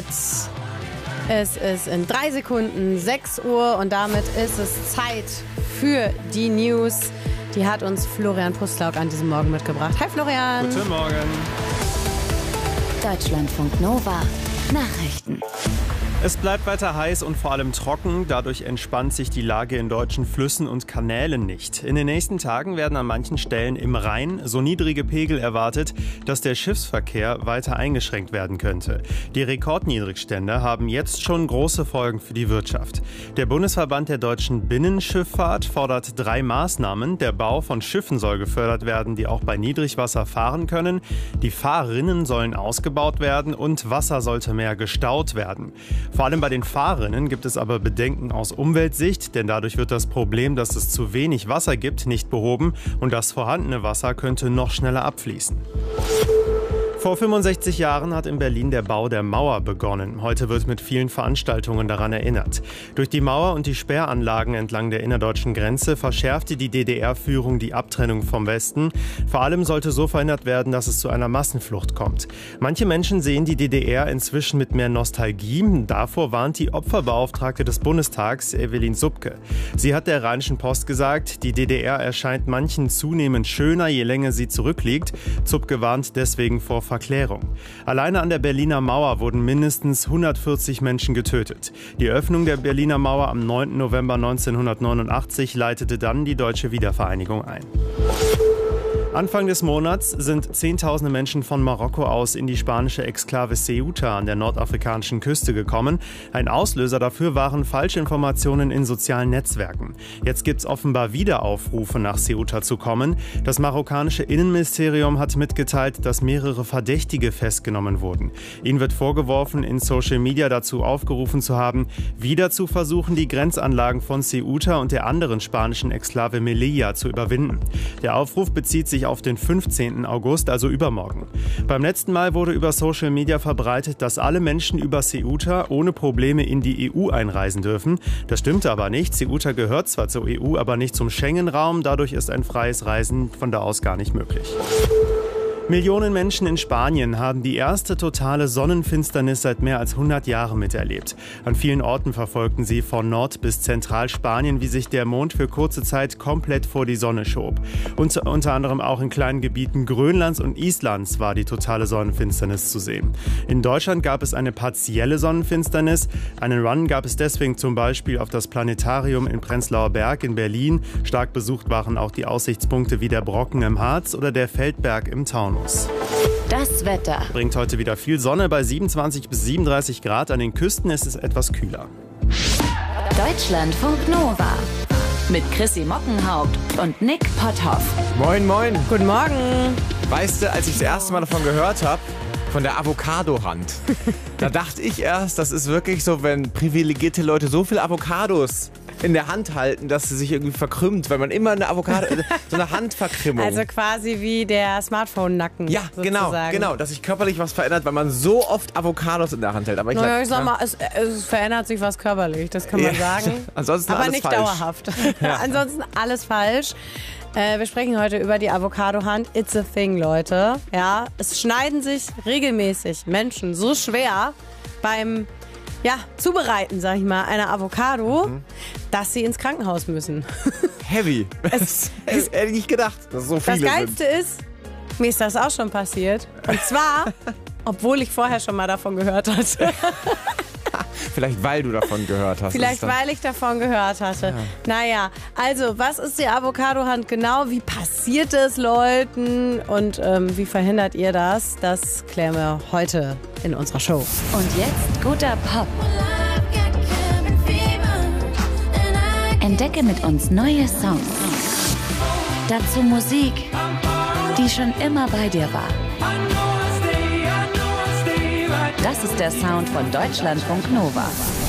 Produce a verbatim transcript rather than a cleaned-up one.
Zeit. Es ist in drei Sekunden sechs Uhr und damit ist es Zeit für die News. Die hat uns Florian Pustlauk an diesem Morgen mitgebracht. Hi Florian. Guten Morgen. Deutschlandfunk Nova. Nachrichten. Es bleibt weiter heiß und vor allem trocken. Dadurch entspannt sich die Lage in deutschen Flüssen und Kanälen nicht. In den nächsten Tagen werden an manchen Stellen im Rhein so niedrige Pegel erwartet, dass der Schiffsverkehr weiter eingeschränkt werden könnte. Die Rekordniedrigstände haben jetzt schon große Folgen für die Wirtschaft. Der Bundesverband der deutschen Binnenschifffahrt fordert drei Maßnahmen. Der Bau von Schiffen soll gefördert werden, die auch bei Niedrigwasser fahren können. Die Fahrrinnen sollen ausgebaut werden und Wasser sollte mehr gestaut werden. Vor allem bei den Fahrerinnen gibt es aber Bedenken aus Umweltsicht, denn dadurch wird das Problem, dass es zu wenig Wasser gibt, nicht behoben und das vorhandene Wasser könnte noch schneller abfließen. Vor fünfundsechzig Jahren hat in Berlin der Bau der Mauer begonnen. Heute wird mit vielen Veranstaltungen daran erinnert. Durch die Mauer und die Sperranlagen entlang der innerdeutschen Grenze verschärfte die D D R-Führung die Abtrennung vom Westen. Vor allem sollte so verhindert werden, dass es zu einer Massenflucht kommt. Manche Menschen sehen die D D R inzwischen mit mehr Nostalgie. Davor warnt die Opferbeauftragte des Bundestags, Evelyn Subke. Sie hat der Rheinischen Post gesagt, die D D R erscheint manchen zunehmend schöner, je länger sie zurückliegt. Subke warnt deswegen vor Verklärung. Alleine an der Berliner Mauer wurden mindestens hundertvierzig Menschen getötet. Die Öffnung der Berliner Mauer am neunten November neunzehnhundertneunundachtzig leitete dann die deutsche Wiedervereinigung ein. Anfang des Monats sind Zehntausende Menschen von Marokko aus in die spanische Exklave Ceuta an der nordafrikanischen Küste gekommen. Ein Auslöser dafür waren Falschinformationen in sozialen Netzwerken. Jetzt gibt es offenbar wieder Aufrufe, nach Ceuta zu kommen. Das marokkanische Innenministerium hat mitgeteilt, dass mehrere Verdächtige festgenommen wurden. Ihnen wird vorgeworfen, in Social Media dazu aufgerufen zu haben, wieder zu versuchen, die Grenzanlagen von Ceuta und der anderen spanischen Exklave Melilla zu überwinden. Der Aufruf bezieht sich auf den fünfzehnten August, also übermorgen. Beim letzten Mal wurde über Social Media verbreitet, dass alle Menschen über Ceuta ohne Probleme in die E U einreisen dürfen. Das stimmte aber nicht. Ceuta gehört zwar zur E U, aber nicht zum Schengen-Raum. Dadurch ist ein freies Reisen von da aus gar nicht möglich. Millionen Menschen in Spanien haben die erste totale Sonnenfinsternis seit mehr als hundert Jahren miterlebt. An vielen Orten verfolgten sie von Nord- bis Zentralspanien, wie sich der Mond für kurze Zeit komplett vor die Sonne schob. Und unter anderem auch in kleinen Gebieten Grönlands und Islands war die totale Sonnenfinsternis zu sehen. In Deutschland gab es eine partielle Sonnenfinsternis. Einen Run gab es deswegen zum Beispiel auf das Planetarium in Prenzlauer Berg in Berlin. Stark besucht waren auch die Aussichtspunkte wie der Brocken im Harz oder der Feldberg im Taunus. Das Wetter Bringt heute wieder viel Sonne bei siebenundzwanzig bis siebenunddreißig Grad. An den Küsten ist es etwas kühler. Deutschlandfunk Nova mit Chrissy Mockenhaupt und Nick Potthoff. Moin, moin. Guten Morgen. Weißt du, als ich das erste Mal davon gehört habe, von der Avocado-Hand, da dachte ich erst, das ist wirklich so, wenn privilegierte Leute so viel Avocados in der Hand halten, dass sie sich irgendwie verkrümmt, weil man immer eine Avocado, so eine Handverkrümmung. Also quasi wie der Smartphone-Nacken. Ja, genau, sozusagen. genau, dass sich körperlich was verändert, weil man so oft Avocados in der Hand hält. Aber ich, Naja, sag, ich sag ja, mal, es, es verändert sich was körperlich, das kann man Ja, sagen. ansonsten Aber alles nicht falsch. dauerhaft. Ansonsten alles falsch. Äh, wir sprechen heute über die Avocado-Hand. It's a thing, Leute. Ja, es schneiden sich regelmäßig Menschen so schwer beim ja, Zubereiten, sag ich mal, einer Avocado, mhm. dass sie ins Krankenhaus müssen. Heavy. Es, Das hätte ich nicht gedacht, dass so viele das Geilste sind. ist, mir ist das auch schon passiert. Und zwar, obwohl ich vorher schon mal davon gehört hatte. Vielleicht, weil du davon gehört hast. Vielleicht, weil ich davon gehört hatte. Ja. Naja, also, was ist die Avocado-Hand genau? Wie passiert es Leuten? Und ähm, wie verhindert ihr das? Das klären wir heute in unserer Show. Und jetzt guter Pop. Entdecke mit uns neue Songs. Dazu Musik, die schon immer bei dir war. Das ist der Sound von Deutschlandfunk Nova.